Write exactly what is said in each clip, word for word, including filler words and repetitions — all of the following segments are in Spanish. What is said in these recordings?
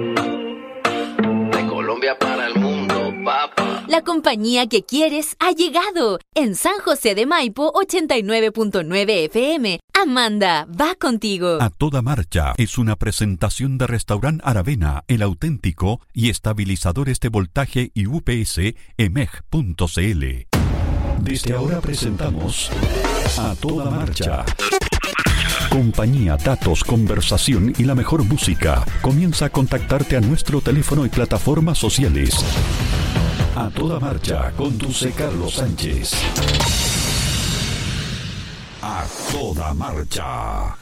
De Colombia para el mundo, papá. La compañía que quieres ha llegado. En San José de Maipo, ochenta y nueve punto nueve F M. Amanda, va contigo. A Toda Marcha es una presentación de Restaurant Aravena, el auténtico, y estabilizadores de voltaje y U P S E M E G punto C L. Desde ahora presentamos A Toda Marcha. Compañía, datos, conversación y la mejor música. Comienza a contactarte a nuestro teléfono y plataformas sociales. A Toda Marcha, conduce Carlos Sánchez. A Toda Marcha.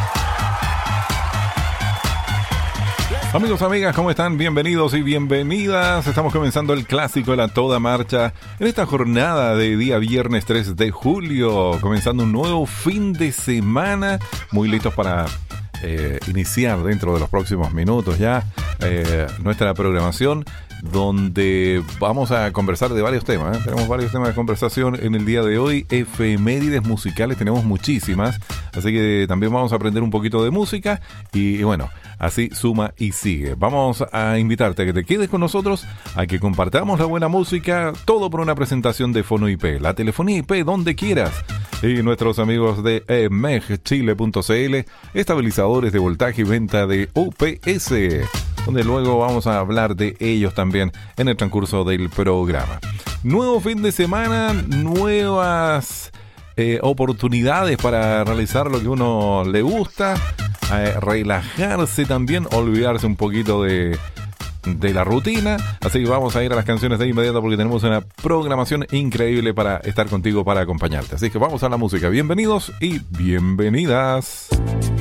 Amigos, amigas, ¿cómo están? Bienvenidos y bienvenidas. Estamos comenzando el clásico de la Toda Marcha en esta jornada de día viernes tres de julio, comenzando un nuevo fin de semana, muy listos para eh, iniciar dentro de los próximos minutos ya eh, nuestra programación, donde vamos a conversar de varios temas, ¿eh? Tenemos varios temas de conversación en el día de hoy. Efemérides musicales tenemos muchísimas, así que también vamos a aprender un poquito de música y, y bueno, así suma y sigue. Vamos a invitarte a que te quedes con nosotros, a que compartamos la buena música, todo por una presentación de Fono I P, la telefonía I P donde quieras. Y nuestros amigos de E M E G Chile punto C L, estabilizadores de voltaje y venta de U P S, donde luego vamos a hablar de ellos también en el transcurso del programa. Nuevo fin de semana, nuevas eh, oportunidades para realizar lo que uno le gusta, eh, relajarse también, olvidarse un poquito de, de la rutina. Así que vamos a ir a las canciones de inmediato porque tenemos una programación increíble para estar contigo, para acompañarte. Así que vamos a la música. Bienvenidos y bienvenidas.